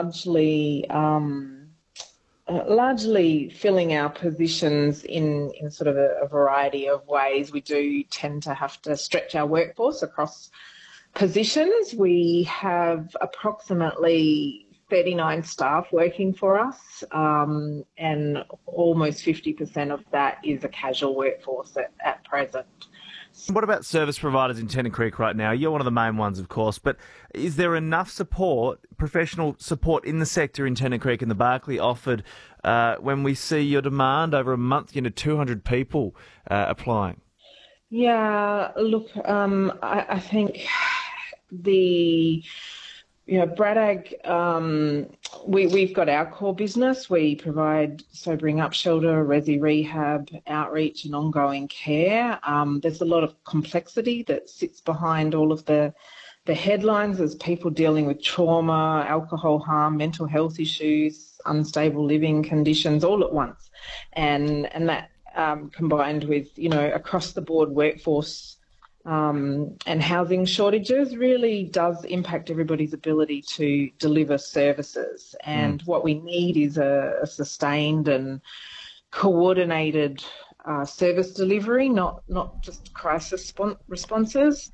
largely largely filling our positions in sort of a variety of ways. We do tend to have to stretch our workforce across positions. We have approximately 39 staff working for us, and almost 50% of that is a casual workforce at present. What about service providers in Tennant Creek right now? You're one of the main ones, of course, but is there enough support, professional support in the sector in Tennant Creek and the Barkly offered when we see your demand over a month, 200 people applying? Yeah, look, I think the Braddag, we've got our core business. We provide sobering up shelter, resi rehab, outreach and ongoing care. There's a lot of complexity that sits behind all of the headlines. There's people dealing with trauma, alcohol harm, mental health issues, unstable living conditions all at once. And that combined with, across the board workforce and housing shortages really does impact everybody's ability to deliver services. And what we need is a sustained and coordinated service delivery, not just crisis responses.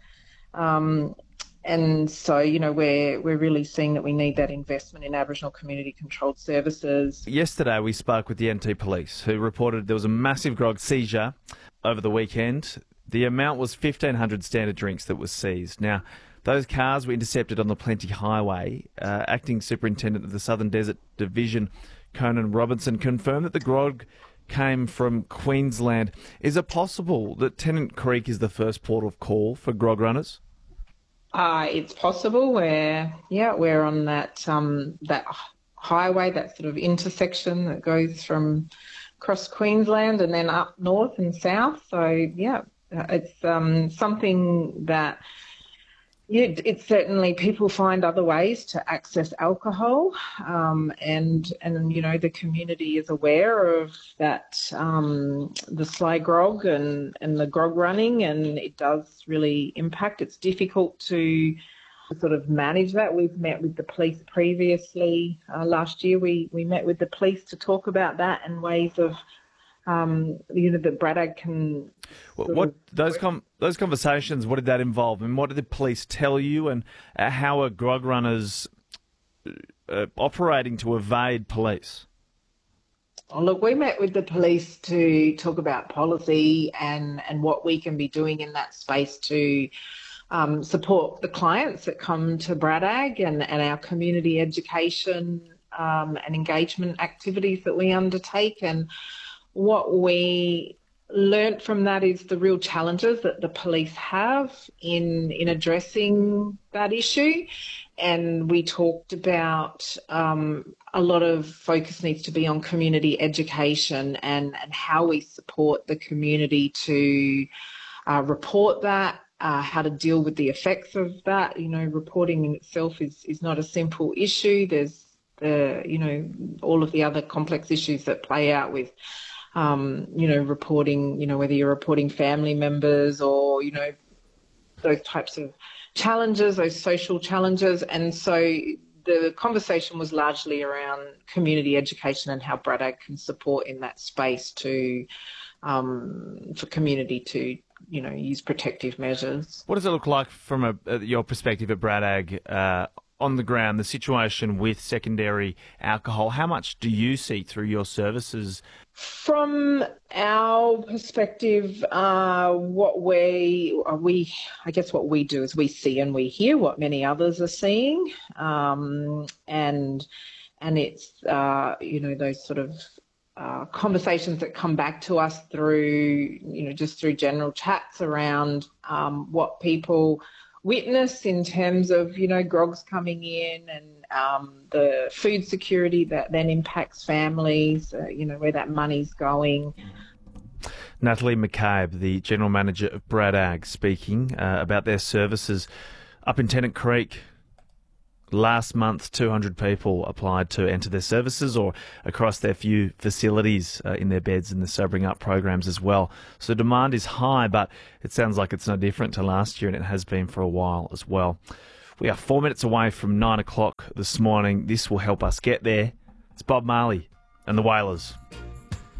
And so, we're really seeing that we need that investment in Aboriginal community-controlled services. Yesterday we spoke with the NT Police, who reported there was a massive grog seizure over the weekend. The amount was 1,500 standard drinks that was seized. Now, those cars were intercepted on the Plenty Highway. Acting Superintendent of the Southern Desert Division, Conan Robinson, confirmed that the grog came from Queensland. Is it possible that Tennant Creek is the first port of call for grog runners? It's possible. We're on that highway, that sort of intersection that goes from across Queensland and then up north and south. So yeah, it's something that it's certainly people find other ways to access alcohol, and the community is aware of that, the sly grog and the grog running, and it does really impact. It's difficult to sort of manage that. We've met with the police previously. Last year we met with the police to talk about that and ways of that Braddag can. Those conversations? What did that involve, and what did the police tell you, and how are grog runners operating to evade police? Oh, look, we met with the police to talk about policy and what we can be doing in that space to support the clients that come to Braddag and our community education and engagement activities that we undertake. And what we learnt from that is the real challenges that the police have in addressing that issue. And we talked about a lot of focus needs to be on community education and how we support the community to report that, how to deal with the effects of that. Reporting in itself is not a simple issue. There's all of the other complex issues that play out with reporting, whether you're reporting family members or, those types of challenges, those social challenges. And so the conversation was largely around community education and how Braddag can support in that space to, for community to, use protective measures. What does it look like from your perspective at Braddag on the ground, the situation with secondary alcohol? How much do you see through your services? From our perspective, what we do is we see and we hear what many others are seeing, and it's those sort of conversations that come back to us through just through general chats around what people witness in terms of grogs coming in and the food security that then impacts families, where that money's going. Natalie McCabe, the General Manager of Braddag, speaking about their services up in Tennant Creek. Last month, 200 people applied to enter their services or across their few facilities in their beds and the sobering up programs as well. So demand is high, but it sounds like it's no different to last year, and it has been for a while as well. We are 4 minutes away from 9 o'clock this morning. This will help us get there. It's Bob Marley and the Wailers.